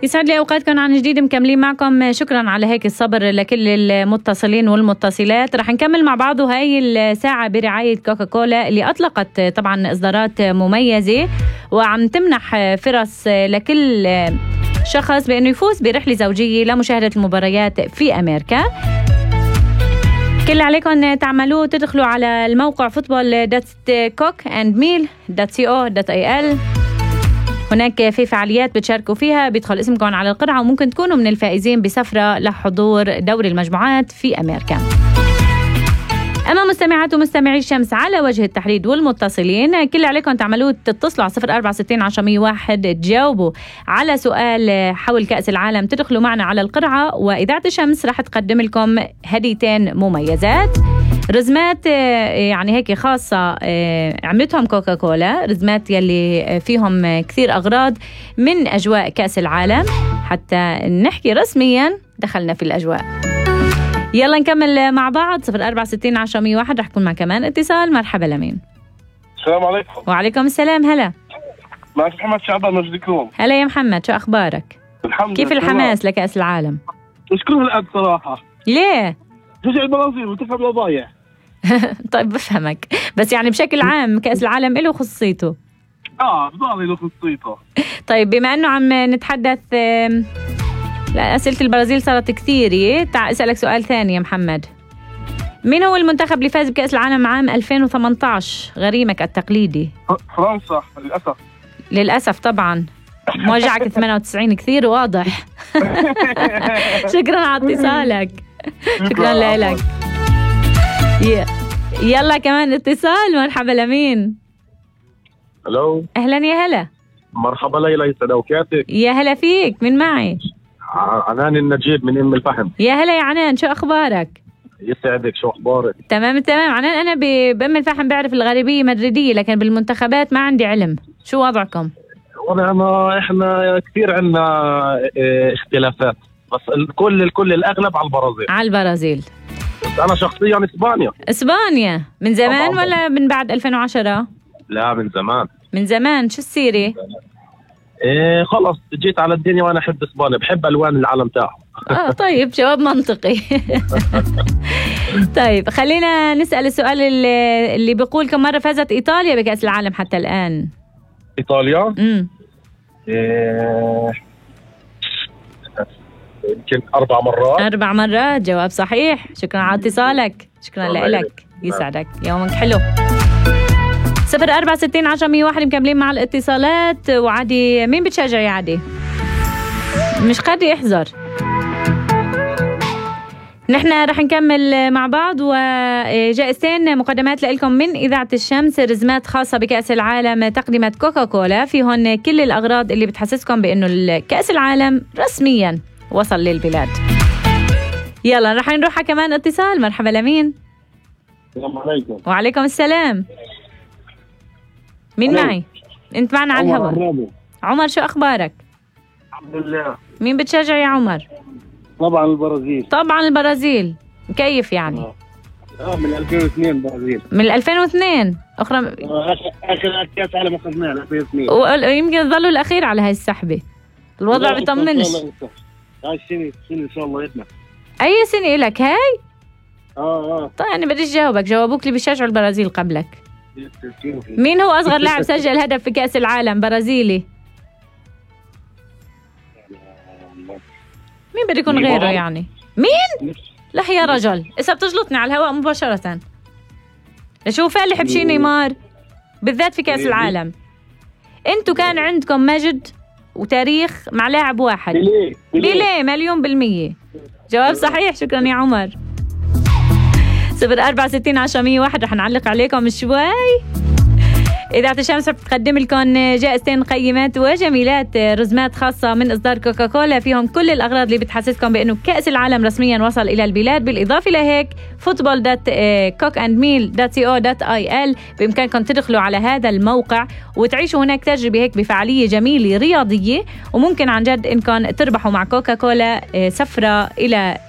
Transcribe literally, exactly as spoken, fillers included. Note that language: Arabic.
يسعد لي أوقاتكم عن جديد، مكملين معكم. شكرا على هيك الصبر لكل المتصلين والمتصلات. رح نكمل مع بعض هاي الساعة برعاية كوكاكولا اللي أطلقت طبعا إصدارات مميزة وعم تمنح فرص لكل شخص بأنه يفوز برحلة زوجية لمشاهدة المباريات في أمريكا. كل اللي عليكم تعملوه تدخلوا على الموقع فوتبول دوت كوك أند ميل دوت سي أو دوت أي إل. هناك في فعاليات بتشاركوا فيها، بيدخل اسمكم على القرعة وممكن تكونوا من الفائزين بسفرة لحضور دوري المجموعات في أمريكا. أما مستمعات ومستمعي الشمس على وجه التحديد والمتصلين، كل اللي عليكم تعملوه تتصلوا على صفر أربعة ستين عشرة واحد، تجاوبوا على سؤال حول كأس العالم، تدخلوا معنا على القرعة، وإذاعة الشمس رح تقدم لكم هديتين مميزات، رزمات يعني هيك خاصة عملتهم كوكاكولا، رزمات يلي فيهم كثير أغراض من أجواء كأس العالم، حتى نحكي رسميا دخلنا في الأجواء. يلا نكمل مع بعض. صفر أربعة ستين عشرة واحد رح يكون مع كمان اتصال. مرحبا لمين؟ السلام عليكم. وعليكم السلام. هلا معك محمد شعبان من جديكم. هلا يا محمد، شو أخبارك؟ الحمد كيف لله. الحماس لكأس العالم؟ مش كل هالقد صراحة. ليه؟ تشجع البرازيل وتفهم الضايع. طيب بفهمك، بس يعني بشكل عام كأس العالم له خصيته. اه بضل له خصيته. طيب بما انه عم نتحدث، لا أسئلة البرازيل صارت كثيرة، تعال أسألك سؤال ثاني يا محمد. مين هو المنتخب اللي فاز بكأس العالم عام ألفين وثمانية عشر غريمك التقليدي؟ فرنسا للأسف. للأسف طبعا، موجعك ثمانية وتسعين كثير واضح. شكرا على اتصالك. شكرا لك. يلا كمان اتصال. مرحبا لمين؟ الو. اهلا يا هلا. مرحبا ليلى، يسعد اوقاتك. يا هلا فيك، من معي؟ عنان النجيب من ام الفحم. يا هلا يا عنان، شو اخبارك؟ يسعدك، شو اخبارك؟ تمام تمام. عنان انا بام الفحم بعرف الغالبيه مدريديه، لكن بالمنتخبات ما عندي علم، شو وضعكم؟ والله احنا كثير عندنا اختلافات، بس الكل الكل الاغلب على البرازيل. على البرازيل. بس انا شخصيا اسبانيا. اسبانيا من زمان طبعا. ولا من بعد ألفين وعشرة؟ لا من زمان. من زمان. شو السيرة؟ ايه خلص جيت على الدنيا وانا احب اسبانيا، بحب الوان العالم تاعهم. اه طيب، جواب منطقي. طيب خلينا نسأل السؤال اللي, اللي بيقول كم مرة فازت ايطاليا بكأس العالم حتى الآن؟ ايطاليا؟ امم إيه يمكن أربع مرات. أربع مرات، جواب صحيح. شكرا على اتصالك. شكرا لك، يسعدك، يومك حلو. صفر أربعة ستين عشرة مية واحد مكملين مع الاتصالات. وعادي مين بتشجع يا عادي؟ مش قادر يحضر. نحن رح نكمل مع بعض، وجائزتين مقدمات لكم من إذاعة الشمس، رزمات خاصة بكأس العالم تقدمة كوكاكولا، فيهن كل الأغراض اللي بتحسسكم بأنه كأس العالم رسميا وصل للبلاد. يلا رح نروح كمان اتصال. مرحبا لمين؟ السلام عليكم. وعليكم السلام. مين معي؟ انت معنا على الهواء. عمر، شو اخبارك؟ الحمد لله. مين بتشجع يا عمر؟ طبعا البرازيل. طبعا البرازيل. مكيف يعني؟ اه من ألفين واثنين برازيل. من ألفين واثنين اخرى. آه اخر كاس عالم اخذناه ألفين واثنين، ويمكن ظلوا الاخير على هاي السحبه. الوضع بيطمنش. هاي السنه السنه ان شاء الله يدنا. اي سنه لك هاي؟ اه اه طيب انا بديش جاوبك، جاوبوك اللي بيشجعوا البرازيل قبلك. مين هو أصغر لاعب سجل هدف في كأس العالم برازيلي؟ مين بده يكون غيره يعني؟ مين؟ لا يا رجل، إذا بتجلطني على الهواء مباشرة. شو فالح بشي نيمار بالذات في كأس العالم. انتو كان عندكم مجد وتاريخ مع لاعب واحد. بيليه مليون بالمية. جواب صحيح. شكرا يا عمر. صفر أربعة ستين عشرة مية واحد رح نعلق عليكم شوي. إذاعة الشمس بتقدم لكم جائزتين قيمات وجميلات، رزمات خاصة من إصدار كوكاكولا، فيهم كل الأغراض اللي بتحسسكم بأنه كأس العالم رسميا وصل إلى البلاد. بالإضافة لهيك فوتبول دوت كوك أند ميل دوت سي أو دوت أي إل بإمكانكم تدخلوا على هذا الموقع وتعيشوا هناك تجربة هيك بفعالية جميلة رياضية، وممكن عن جد إنكم تربحوا مع كوكاكولا سفرة إلى